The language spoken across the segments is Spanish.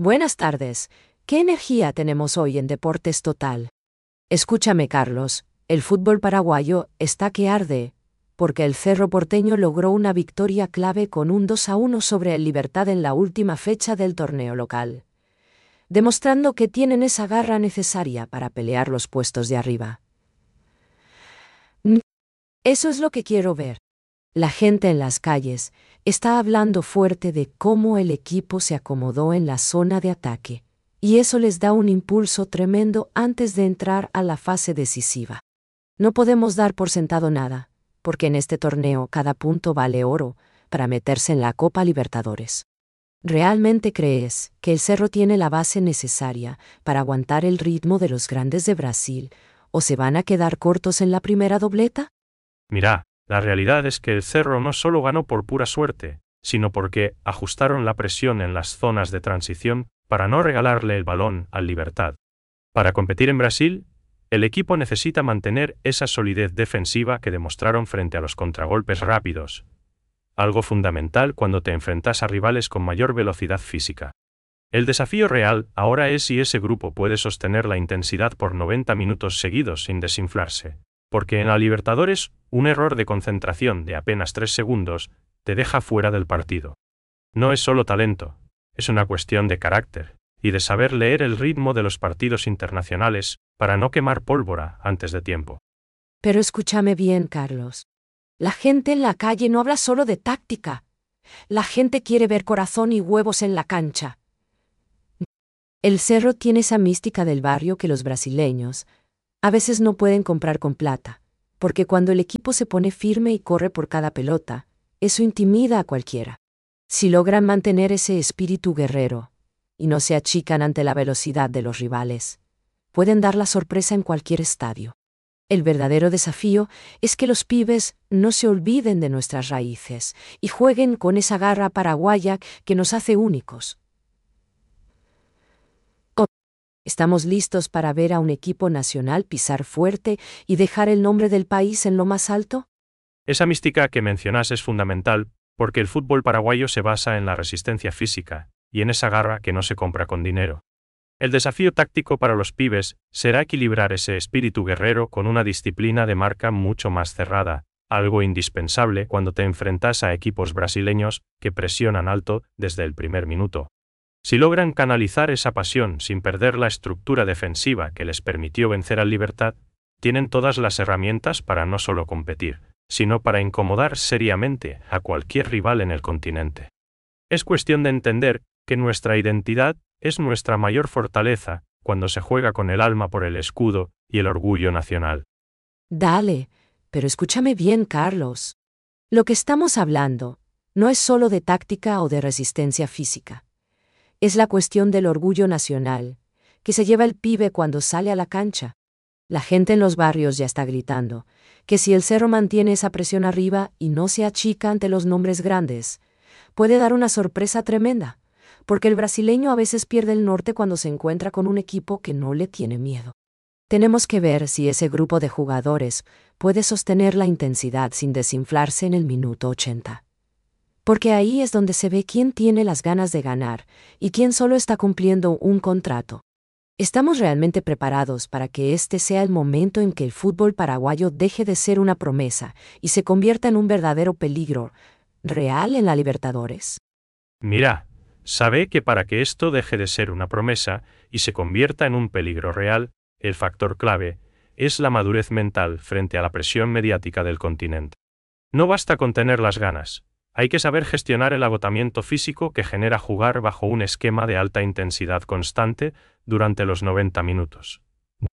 Buenas tardes. ¿Qué energía tenemos hoy en Deportes Total? Escúchame, Carlos, el fútbol paraguayo está que arde, porque el Cerro Porteño logró una victoria clave con un 2-1 sobre el Libertad en la última fecha del torneo local, demostrando que tienen esa garra necesaria para pelear los puestos de arriba. Eso es lo que quiero ver. La gente en las calles está hablando fuerte de cómo el equipo se acomodó en la zona de ataque, y eso les da un impulso tremendo antes de entrar a la fase decisiva. No podemos dar por sentado nada, porque en este torneo cada punto vale oro para meterse en la Copa Libertadores. ¿Realmente crees que el Cerro tiene la base necesaria para aguantar el ritmo de los grandes de Brasil, o se van a quedar cortos en la primera dobleta? Mira, la realidad es que el Cerro no solo ganó por pura suerte, sino porque ajustaron la presión en las zonas de transición para no regalarle el balón al Libertad. Para competir en Brasil, el equipo necesita mantener esa solidez defensiva que demostraron frente a los contragolpes rápidos, algo fundamental cuando te enfrentas a rivales con mayor velocidad física. El desafío real ahora es si ese grupo puede sostener la intensidad por 90 minutos seguidos sin desinflarse, porque en la Libertadores, un error de concentración de apenas 3 segundos te deja fuera del partido. No es solo talento, es una cuestión de carácter y de saber leer el ritmo de los partidos internacionales para no quemar pólvora antes de tiempo. Pero escúchame bien, Carlos. La gente en la calle no habla solo de táctica. La gente quiere ver corazón y huevos en la cancha. El Cerro tiene esa mística del barrio que los brasileños a veces no pueden comprar con plata, porque cuando el equipo se pone firme y corre por cada pelota, eso intimida a cualquiera. Si logran mantener ese espíritu guerrero, y no se achican ante la velocidad de los rivales, pueden dar la sorpresa en cualquier estadio. El verdadero desafío es que los pibes no se olviden de nuestras raíces y jueguen con esa garra paraguaya que nos hace únicos. ¿Estamos listos para ver a un equipo nacional pisar fuerte y dejar el nombre del país en lo más alto? Esa mística que mencionas es fundamental, porque el fútbol paraguayo se basa en la resistencia física y en esa garra que no se compra con dinero. El desafío táctico para los pibes será equilibrar ese espíritu guerrero con una disciplina de marca mucho más cerrada, algo indispensable cuando te enfrentas a equipos brasileños que presionan alto desde el primer minuto. Si logran canalizar esa pasión sin perder la estructura defensiva que les permitió vencer al Libertad, tienen todas las herramientas para no solo competir, sino para incomodar seriamente a cualquier rival en el continente. Es cuestión de entender que nuestra identidad es nuestra mayor fortaleza cuando se juega con el alma por el escudo y el orgullo nacional. Dale, pero escúchame bien, Carlos. Lo que estamos hablando no es solo de táctica o de resistencia física. Es la cuestión del orgullo nacional, que se lleva el pibe cuando sale a la cancha. La gente en los barrios ya está gritando que si el Cerro mantiene esa presión arriba y no se achica ante los nombres grandes, puede dar una sorpresa tremenda, porque el brasileño a veces pierde el norte cuando se encuentra con un equipo que no le tiene miedo. Tenemos que ver si ese grupo de jugadores puede sostener la intensidad sin desinflarse en el minuto 80. Porque ahí es donde se ve quién tiene las ganas de ganar y quién solo está cumpliendo un contrato. ¿Estamos realmente preparados para que este sea el momento en que el fútbol paraguayo deje de ser una promesa y se convierta en un verdadero peligro real en la Libertadores? Mira, sabe que para que esto deje de ser una promesa y se convierta en un peligro real, el factor clave es la madurez mental frente a la presión mediática del continente. No basta con tener las ganas. Hay que saber gestionar el agotamiento físico que genera jugar bajo un esquema de alta intensidad constante durante los 90 minutos.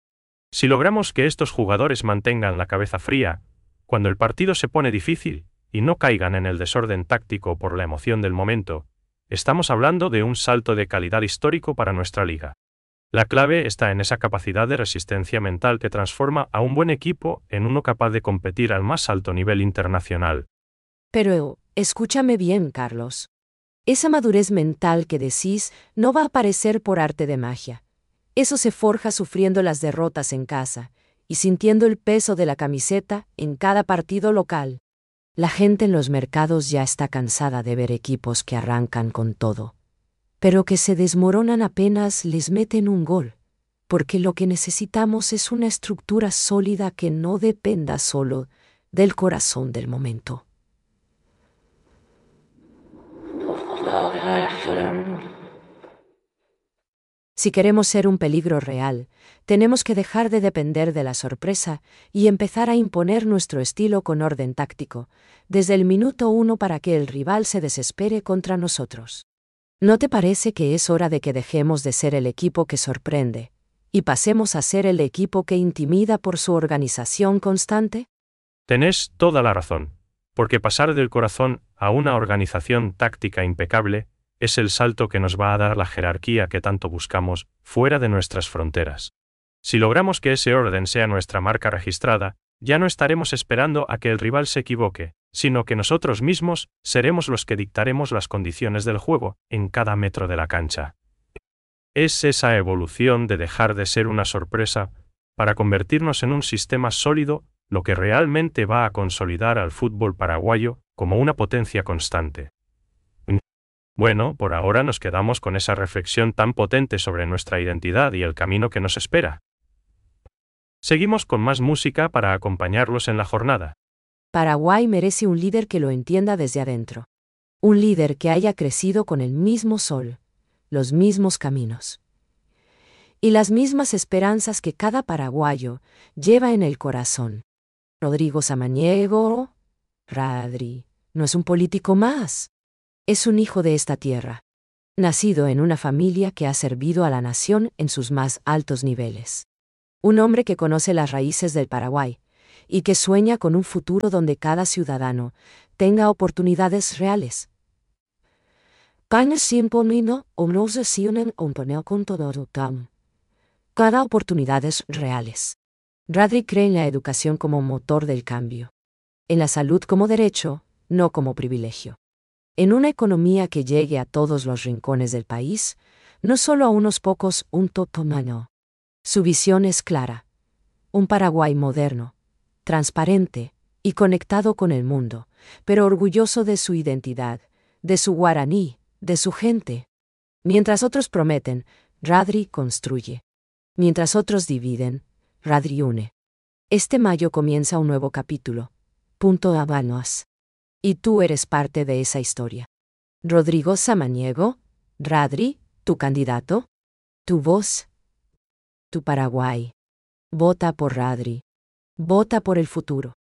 Si logramos que estos jugadores mantengan la cabeza fría, cuando el partido se pone difícil, y no caigan en el desorden táctico por la emoción del momento, estamos hablando de un salto de calidad histórico para nuestra liga. La clave está en esa capacidad de resistencia mental que transforma a un buen equipo en uno capaz de competir al más alto nivel internacional. Pero, escúchame bien, Carlos. Esa madurez mental que decís no va a aparecer por arte de magia. Eso se forja sufriendo las derrotas en casa y sintiendo el peso de la camiseta en cada partido local. La gente en los mercados ya está cansada de ver equipos que arrancan con todo pero que se desmoronan apenas les meten un gol, porque lo que necesitamos es una estructura sólida que no dependa solo del corazón del momento. Si queremos ser un peligro real, tenemos que dejar de depender de la sorpresa y empezar a imponer nuestro estilo con orden táctico, desde el minuto 1 para que el rival se desespere contra nosotros. ¿No te parece que es hora de que dejemos de ser el equipo que sorprende y pasemos a ser el equipo que intimida por su organización constante? Tenés toda la razón, porque pasar del corazón a una organización táctica impecable es el salto que nos va a dar la jerarquía que tanto buscamos fuera de nuestras fronteras. Si logramos que ese orden sea nuestra marca registrada, ya no estaremos esperando a que el rival se equivoque, sino que nosotros mismos seremos los que dictaremos las condiciones del juego en cada metro de la cancha. Es esa evolución de dejar de ser una sorpresa para convertirnos en un sistema sólido lo que realmente va a consolidar al fútbol paraguayo como una potencia constante. Bueno, por ahora nos quedamos con esa reflexión tan potente sobre nuestra identidad y el camino que nos espera. Seguimos con más música para acompañarlos en la jornada. Paraguay merece un líder que lo entienda desde adentro. Un líder que haya crecido con el mismo sol, los mismos caminos y las mismas esperanzas que cada paraguayo lleva en el corazón. Rodrigo Samaniego, Radri, no es un político más. Es un hijo de esta tierra, nacido en una familia que ha servido a la nación en sus más altos niveles. Un hombre que conoce las raíces del Paraguay y que sueña con un futuro donde cada ciudadano tenga oportunidades reales. Cada oportunidades reales. Radri cree en la educación como motor del cambio, en la salud como derecho, no como privilegio. En una economía que llegue a todos los rincones del país, no solo a unos pocos, un totomano. Su visión es clara. Un Paraguay moderno, transparente y conectado con el mundo, pero orgulloso de su identidad, de su guaraní, de su gente. Mientras otros prometen, Radri construye. Mientras otros dividen, Radri une. Este mayo comienza un nuevo capítulo. Punto Habanos. Y tú eres parte de esa historia. Rodrigo Samaniego, Radri, tu candidato, tu voz, tu Paraguay. Vota por Radri. Vota por el futuro.